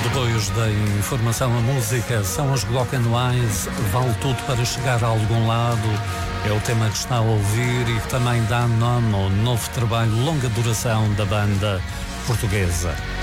Depois da informação, a música são os Glock and Wise, vale tudo para chegar a algum lado. É o tema que está a ouvir e que também dá nome ao novo trabalho longa duração da banda portuguesa.